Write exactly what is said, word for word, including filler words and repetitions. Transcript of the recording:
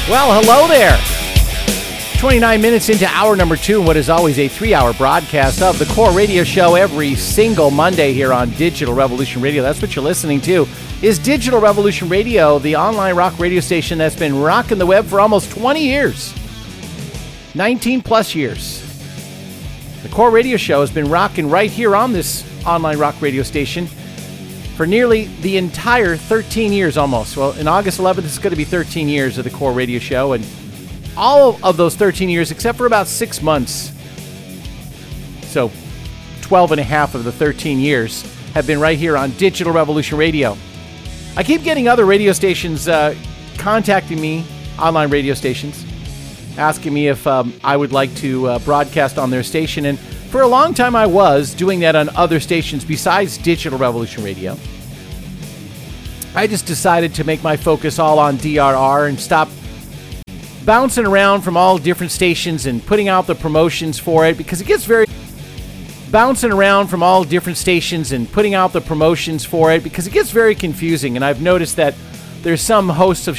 Well, hello there. twenty-nine minutes into hour number two, and what is always a three-hour broadcast of the Core Radio Show every single Monday here on Digital Revolution Radio. That's what you're listening to, is Digital Revolution Radio, the online rock radio station that's been rocking the web for almost twenty years. nineteen plus years. The Core Radio Show has been rocking right here on this online rock radio station for nearly the entire thirteen years almost. Well, in August eleventh, it's going to be thirteen years of the Core Radio Show, and all of those thirteen years, except for about six months, so twelve and a half of the thirteen years, have been right here on Digital Revolution Radio. I keep getting other radio stations uh, contacting me, online radio stations, asking me if um, I would like to uh, broadcast on their station, and for a long time I was doing that on other stations besides Digital Revolution Radio. I just decided to make my focus all on D R R and stop bouncing around from all different stations and putting out the promotions for it, because it gets very bouncing around from all different stations and putting out the promotions for it because it gets very confusing. And I've noticed that there's some hosts of